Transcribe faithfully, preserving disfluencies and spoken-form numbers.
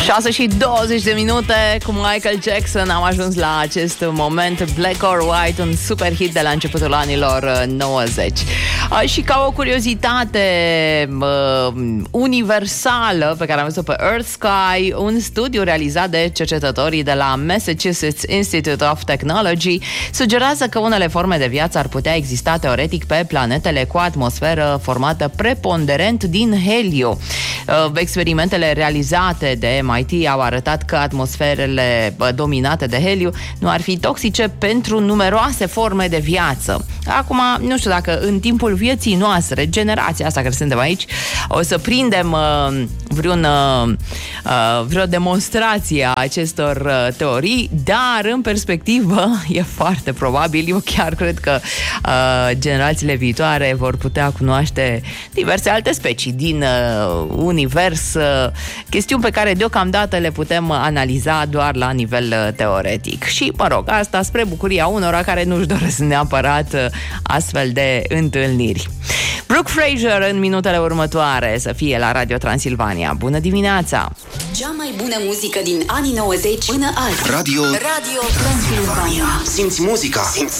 șase și douăzeci de minute cu Michael Jackson am ajuns la acest moment. Black or White, un super hit de la începutul anilor nouăzeci. Și ca o curiozitate uh, universală pe care am văzut pe Earth Sky, un studiu realizat de cercetătorii de la Massachusetts Institute of Technology sugerează că unele forme de viață ar putea exista teoretic pe planetele cu atmosferă formată preponderent din heliu. Uh, experimentele realizate de M I T au arătat că atmosferele dominate de heliu nu ar fi toxice pentru numeroase forme de viață. Acum, nu știu dacă în timpul vieții noastre, generația asta care suntem aici, o să prindem uh, vreun, uh, vreo demonstrație a acestor uh, teorii, dar în perspectivă e foarte probabil, eu chiar cred că uh, generațiile viitoare vor putea cunoaște diverse alte specii din uh, univers, uh, chestiuni pe care deocamdată le putem analiza doar la nivel uh, teoretic. Și, mă rog, asta spre bucuria unora care nu-și doresc neapărat uh, astfel de întâlniri. Brooke Fraser în minutele următoare să fie la Radio Transilvania. Bună dimineața! Cea mai bună muzică din anii nouăzeci până azi. Radio, Radio Transilvania. Simți muzica. Simți